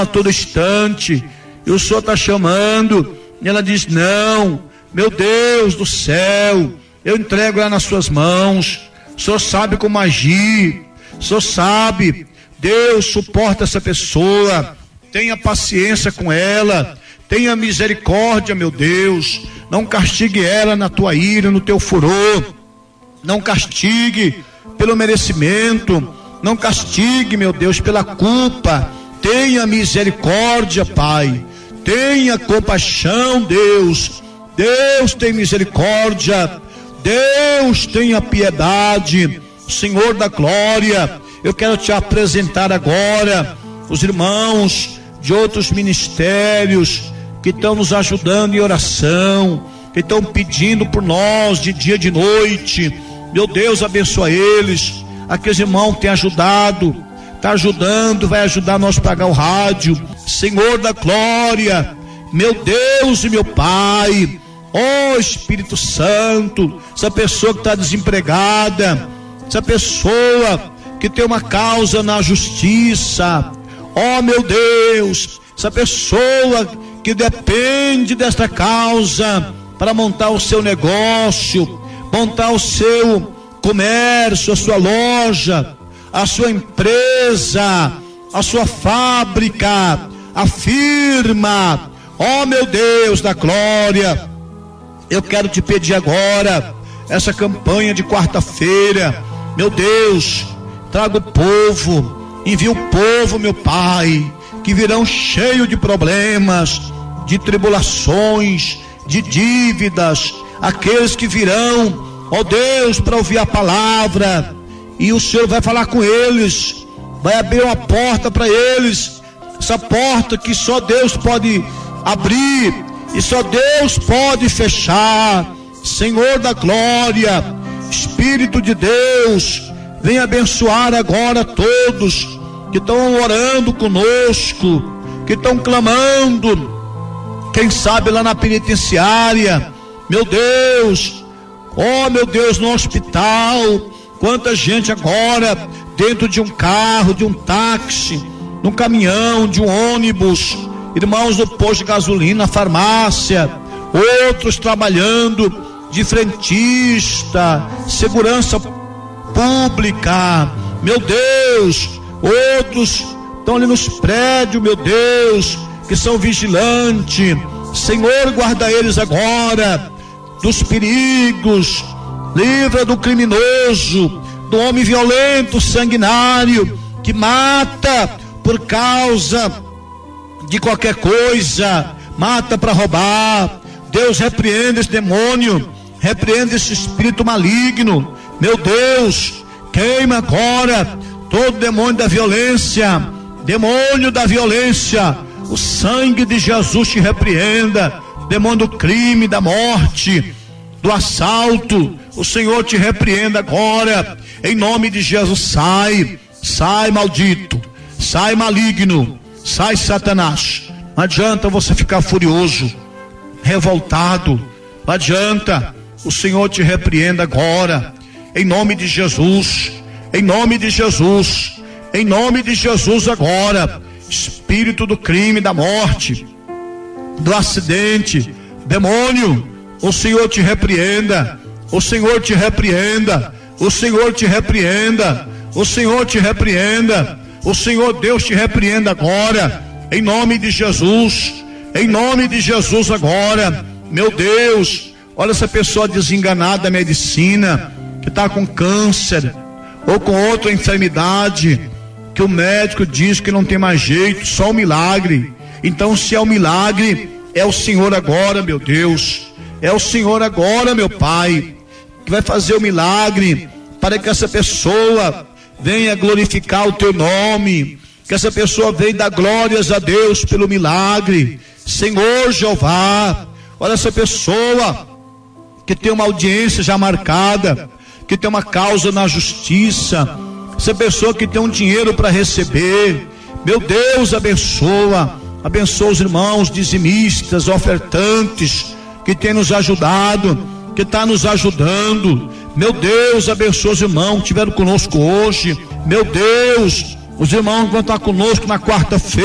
a todo instante, e o Senhor está chamando, e ela diz: não, meu Deus do céu, eu entrego ela nas suas mãos, o Senhor sabe como agir, o Senhor sabe. Deus, suporta essa pessoa, tenha paciência com ela, tenha misericórdia, meu Deus, não castigue ela na tua ira, no teu furor, não castigue pelo merecimento, não castigue, meu Deus, pela culpa. Tenha misericórdia, Pai, tenha compaixão, Deus. Deus tem misericórdia, Deus tenha piedade, Senhor da glória. Eu quero te apresentar agora os irmãos de outros ministérios que estão nos ajudando em oração, que estão pedindo por nós de dia e de noite. Meu Deus, abençoa eles. Aqueles irmãos que têm ajudado, está ajudando, vai ajudar nós a pagar o rádio. Senhor da glória, meu Deus e meu Pai, ó Espírito Santo, essa pessoa que está desempregada, essa pessoa que tem uma causa na justiça, ó meu Deus, essa pessoa que depende desta causa para montar o seu negócio, montar o seu comércio, a sua loja, a sua empresa, a sua fábrica, a firma, ó meu Deus da glória. Eu quero te pedir agora, essa campanha de quarta-feira, meu Deus, traga o povo, envia o povo, meu Pai, que virão cheio de problemas, de tribulações, de dívidas, aqueles que virão, ó Deus, para ouvir a palavra, e o Senhor vai falar com eles, vai abrir uma porta para eles, essa porta que só Deus pode abrir, e só Deus pode fechar. Senhor da glória, Espírito de Deus, vem abençoar agora todos que estão orando conosco, que estão clamando, quem sabe lá na penitenciária, meu Deus, ó meu Deus, no hospital, quanta gente agora dentro de um carro, de um táxi, de um caminhão, de um ônibus, irmãos do posto de gasolina, farmácia, outros trabalhando de frentista, segurança pública, meu Deus, outros estão ali nos prédios, meu Deus, que são vigilantes. Senhor, guarda eles agora dos perigos, livra do criminoso, do homem violento, sanguinário, que mata por causa de qualquer coisa, mata para roubar. Deus, repreenda esse demônio, repreenda esse espírito maligno, meu Deus, queima agora todo demônio da violência, o sangue de Jesus te repreenda, demônio do crime, da morte, do assalto, o Senhor te repreenda agora, em nome de Jesus. Sai maldito, sai maligno, sai Satanás. Não adianta você ficar furioso, revoltado, não adianta, o Senhor te repreenda agora, em nome de Jesus, em nome de Jesus, em nome de Jesus agora. Espírito do crime, da morte, do acidente, demônio, o Senhor te repreenda, o Senhor te repreenda, o Senhor te repreenda, o Senhor te repreenda, o Senhor Deus te repreenda agora, em nome de Jesus, em nome de Jesus agora. Meu Deus, olha essa pessoa desenganada da medicina, que está com câncer ou com outra enfermidade, que o médico diz que não tem mais jeito, só um milagre. Então, se é um milagre, é o Senhor agora, meu Deus, é o Senhor agora, meu Pai, que vai fazer o milagre, para que essa pessoa venha glorificar o teu nome, que essa pessoa venha dar glórias a Deus pelo milagre. Senhor Jeová, olha essa pessoa que tem uma audiência já marcada, que tem uma causa na justiça, essa pessoa que tem um dinheiro para receber, meu Deus, abençoa os irmãos dizimistas, ofertantes, que tem nos ajudado, que está nos ajudando. Meu Deus, abençoa os irmãos que estiveram conosco hoje, meu Deus, os irmãos vão estar conosco na quarta-feira.